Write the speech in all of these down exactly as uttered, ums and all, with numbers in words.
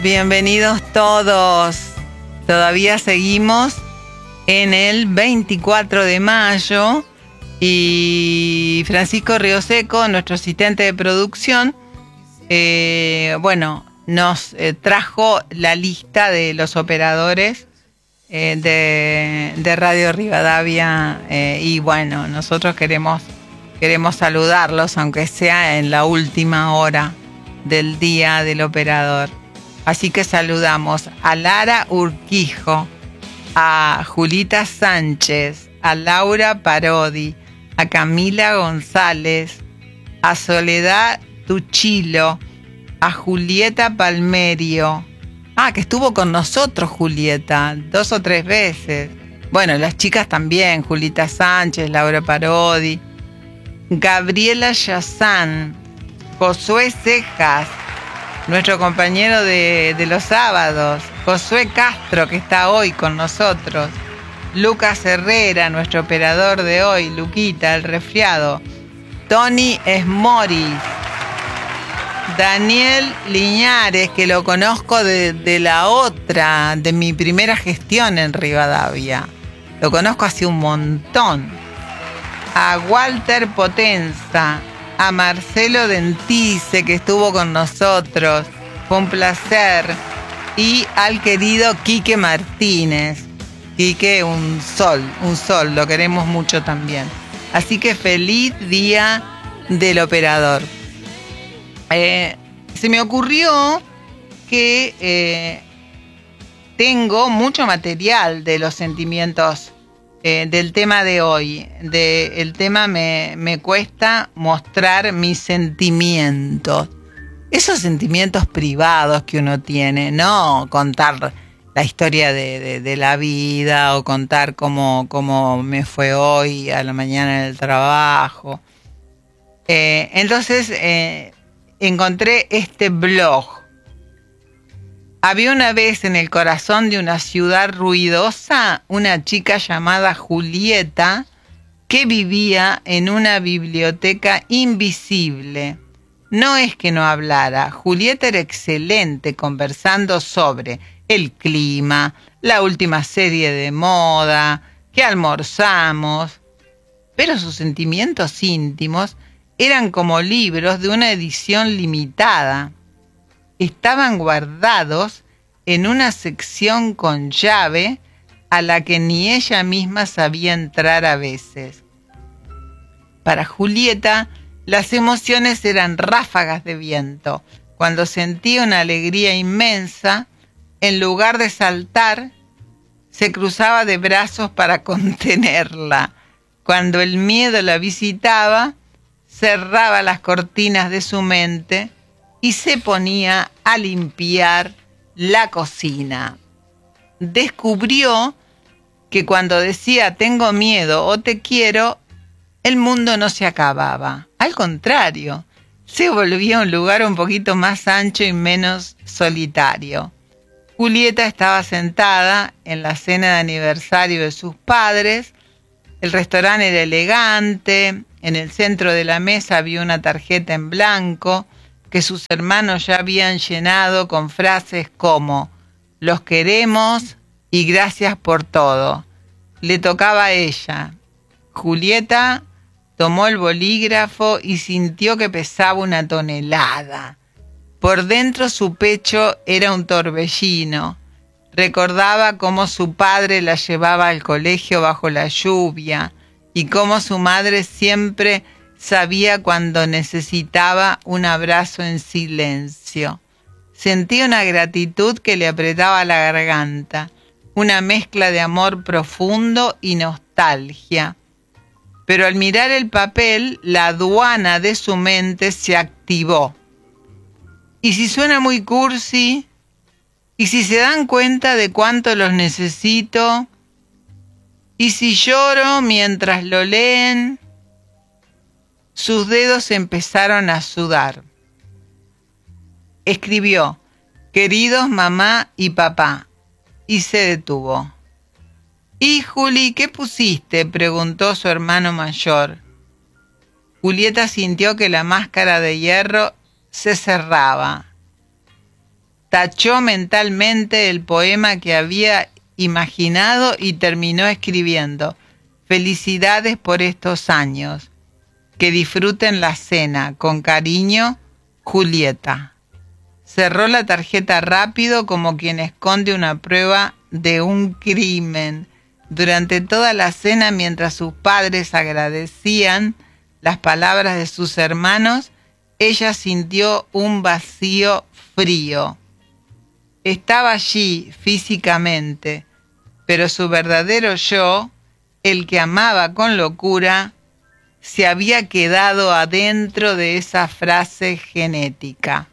Bienvenidos todos. Todavía seguimos en el veinticuatro de mayo y Francisco Rioseco, nuestro asistente de producción, eh, bueno, nos eh, trajo la lista de los operadores eh, de, de Radio Rivadavia eh, y bueno, nosotros queremos, queremos saludarlos, aunque sea en la última hora del día del operador. Así que saludamos a Lara Urquijo, a Julita Sánchez, a Laura Parodi, a Camila González, a Soledad Tuchilo, a Julieta Palmerio. Ah, que estuvo con nosotros Julieta, dos o tres veces. Bueno, las chicas también, Julita Sánchez, Laura Parodi, Gabriela Yazán, Josué Cejas, nuestro compañero de, de los sábados, Josué Castro, que está hoy con nosotros, Lucas Herrera, nuestro operador de hoy, Luquita, el resfriado, Tony Esmoris, Daniel Liñares, que lo conozco de, de la otra, de mi primera gestión en Rivadavia, lo conozco hace un montón, a Walter Potenza, a Marcelo Dentice, que estuvo con nosotros, fue un placer, y al querido Quique Martínez. Quique, un sol, un sol, lo queremos mucho también. Así que feliz día del operador. Eh, se me ocurrió que eh, tengo mucho material de los sentimientos Eh, del tema de hoy. De, el tema me, me cuesta mostrar mis sentimientos. Esos sentimientos privados que uno tiene, no contar la historia de, de, de la vida o contar cómo, cómo me fue hoy a la mañana en el trabajo. Eh, entonces eh, encontré este blog. Había una vez en el corazón de una ciudad ruidosa una chica llamada Julieta que vivía en una biblioteca invisible. No es que no hablara, Julieta era excelente conversando sobre el clima, la última serie de moda, qué almorzamos, pero sus sentimientos íntimos eran como libros de una edición limitada. Estaban guardados en una sección con llave a la que ni ella misma sabía entrar a veces. Para Julieta, las emociones eran ráfagas de viento. Cuando sentía una alegría inmensa, en lugar de saltar, se cruzaba de brazos para contenerla. Cuando el miedo la visitaba, cerraba las cortinas de su mente y se ponía a limpiar la cocina. Descubrió que cuando decía tengo miedo o te quiero, el mundo no se acababa. Al contrario, se volvía un lugar un poquito más ancho y menos solitario. Julieta estaba sentada en la cena de aniversario de sus padres. El restaurante era elegante. En el centro de la mesa había una tarjeta en blanco que sus hermanos ya habían llenado con frases como los queremos y gracias por todo. Le tocaba a ella. Julieta tomó el bolígrafo y sintió que pesaba una tonelada. Por dentro su pecho era un torbellino. Recordaba cómo su padre la llevaba al colegio bajo la lluvia y cómo su madre siempre sabía cuando necesitaba un abrazo en silencio. Sentía una gratitud que le apretaba la garganta, una mezcla de amor profundo y nostalgia. Pero al mirar el papel, la aduana de su mente se activó. Y si suena muy cursi, y si se dan cuenta de cuánto los necesito, y si lloro mientras lo leen. Sus dedos empezaron a sudar. Escribió, queridos mamá y papá, y se detuvo. ¿Y Juli, qué pusiste?, preguntó su hermano mayor. Julieta sintió que la máscara de hierro se cerraba. tachó mentalmente el poema que había imaginado y terminó escribiendo: felicidades por estos años. Que disfruten la cena. Con cariño, Julieta. Cerró la tarjeta rápido como quien esconde una prueba de un crimen. Durante toda la cena, mientras sus padres agradecían las palabras de sus hermanos, ella sintió un vacío frío. Estaba allí físicamente, pero su verdadero yo, el que amaba con locura, se había quedado adentro de esa frase genética.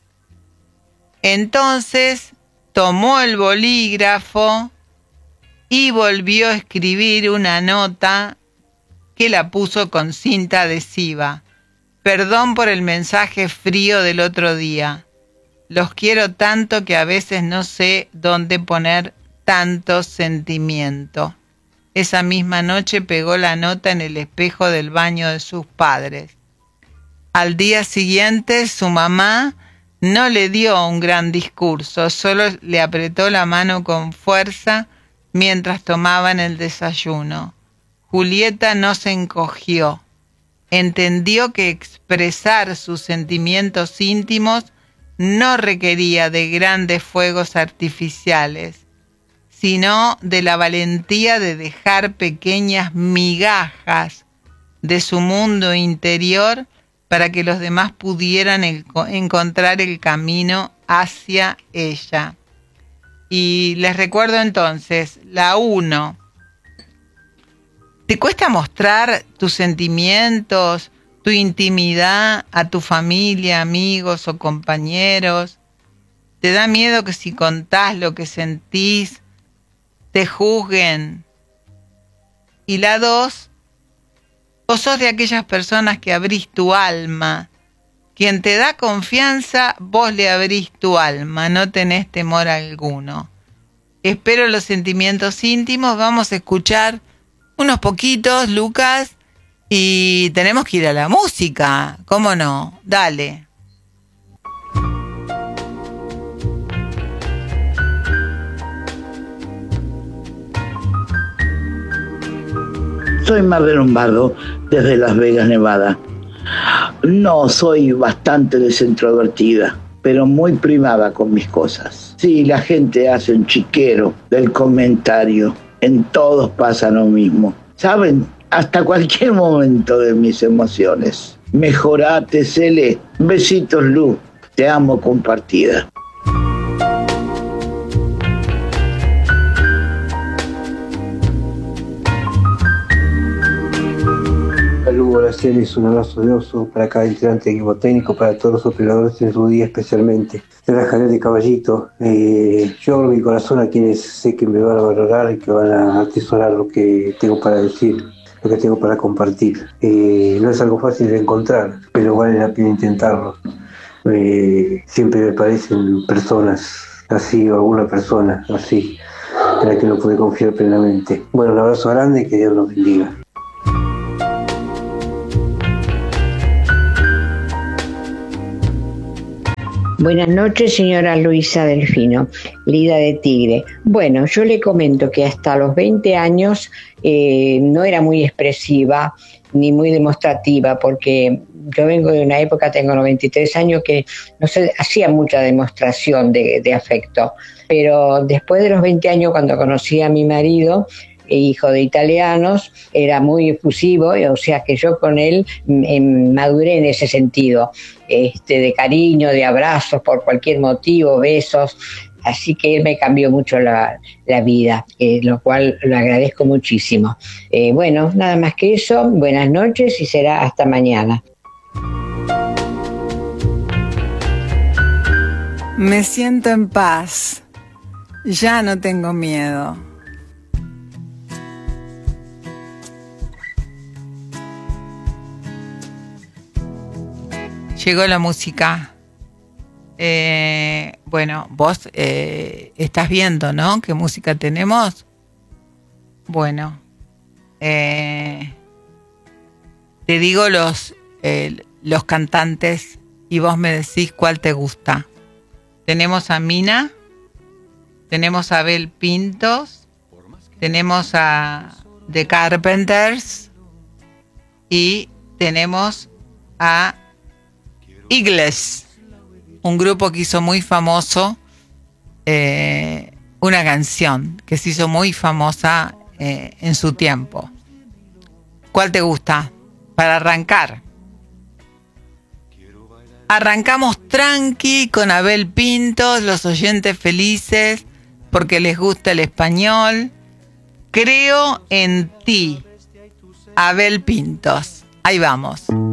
Entonces tomó el bolígrafo y volvió a escribir una nota que la puso con cinta adhesiva. Perdón por el mensaje frío del otro día. Los quiero tanto que a veces no sé dónde poner tanto sentimiento. Esa misma noche pegó la nota en el espejo del baño de sus padres. Al día siguiente, su mamá no le dio un gran discurso, solo le apretó la mano con fuerza mientras tomaban el desayuno. Julieta no se encogió. Entendió que expresar sus sentimientos íntimos no requería de grandes fuegos artificiales, sino de la valentía de dejar pequeñas migajas de su mundo interior para que los demás pudieran el- encontrar el camino hacia ella. Y les recuerdo entonces, la uno. ¿Te cuesta mostrar tus sentimientos, tu intimidad a tu familia, amigos o compañeros? ¿Te da miedo que si contás lo que sentís, te juzguen? Y la dos, ¿o sos de aquellas personas que abrís tu alma? Quien te da confianza, vos le abrís tu alma, no tenés temor alguno. Espero los sentimientos íntimos. Vamos a escuchar unos poquitos, Lucas, y tenemos que ir a la música. ¿Cómo no? Dale. Soy Mar de Lombardo, desde Las Vegas, Nevada. No, soy bastante desintrovertida, pero muy privada con mis cosas. Sí, la gente hace un chiquero del comentario. En todos pasa lo mismo. ¿Saben? Hasta cualquier momento de mis emociones. Mejorate, Cele. Besitos, Lu. Te amo compartida. Saludos, Celes, un abrazo de oso para cada integrante del equipo técnico, para todos los operadores en su día especialmente. De la Janel de Caballito, eh, yo abro mi corazón a quienes sé que me van a valorar y que van a atesorar lo que tengo para decir, lo que tengo para compartir. Eh, no es algo fácil de encontrar, pero vale la pena intentarlo. Eh, siempre me parecen personas así, o alguna persona así, en la que uno puede confiar plenamente. Bueno, un abrazo grande y que Dios los bendiga. Buenas noches, señora Luisa Delfino, Lida de Tigre. Bueno, yo le comento que hasta los veinte años eh, no era muy expresiva ni muy demostrativa, porque yo vengo de una época, tengo noventa y tres años, que no se hacía mucha demostración de, de afecto. Pero después de los veinte años, cuando conocí a mi marido, hijo de italianos, era muy efusivo, o sea que yo con él em, maduré en ese sentido, este, de cariño, de abrazos por cualquier motivo, besos, así que él me cambió mucho la, la vida, eh, lo cual lo agradezco muchísimo. Eh, bueno, nada más que eso, buenas noches y será hasta mañana. Me siento en paz, ya no tengo miedo. Llegó la música. Eh, bueno, vos eh, estás viendo, ¿no? ¿Qué música tenemos? Bueno, eh, te digo los, eh, los cantantes y vos me decís cuál te gusta. tenemos a Mina, tenemos a Abel Pintos, tenemos a The Carpenters y tenemos a Eagles, un grupo que hizo muy famoso eh, una canción que se hizo muy famosa eh, en su tiempo. ¿Cuál te gusta? Para arrancar. Arrancamos tranqui con Abel Pintos, los oyentes felices porque les gusta el español. Creo en ti, Abel Pintos. Ahí vamos.